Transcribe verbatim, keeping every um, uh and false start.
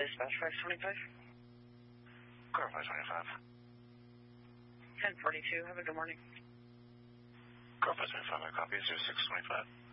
Dispatch five twenty-five. Car five twenty-five. ten forty-two, have a good morning. Car five twenty-five, I copy zero six twenty-five.